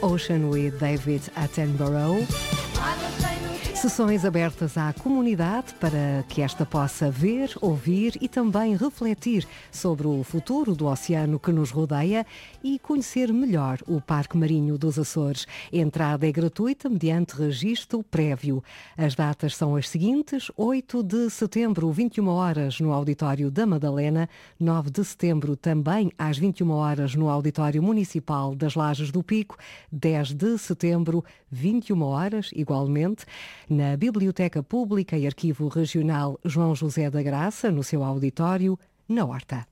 Ocean with David Attenborough. Sessões abertas à comunidade para que esta possa ver, ouvir e também refletir sobre o futuro do oceano que nos rodeia e conhecer melhor o Parque Marinho dos Açores. A entrada é gratuita mediante registro prévio. As datas são as seguintes: 8 de setembro, 21 horas no Auditório da Madalena, 9 de setembro também às 21 horas no Auditório Municipal das Lajes do Pico, 10 de setembro, 21 horas, igualmente, na Biblioteca Pública e Arquivo Regional João José da Graça, no seu auditório, na Horta.